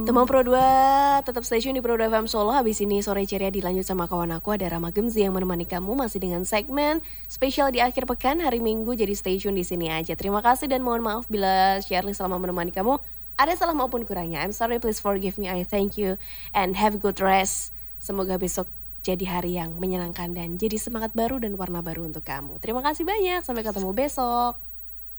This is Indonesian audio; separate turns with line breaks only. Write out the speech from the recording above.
Teman Pro 2, tetap stay tune di Pro 2 FM Solo. Habis ini sore ceria dilanjut sama kawan aku, ada Rama Gemzi yang menemani kamu masih dengan segmen spesial di akhir pekan hari Minggu. Jadi stay tune di sini aja. Terima kasih dan mohon maaf bila Shirley selama menemani kamu ada salah maupun kurangnya. I'm sorry, please forgive me. I thank you and have a good rest. Semoga besok jadi hari yang menyenangkan dan jadi semangat baru dan warna baru untuk kamu. Terima kasih banyak. Sampai ketemu besok.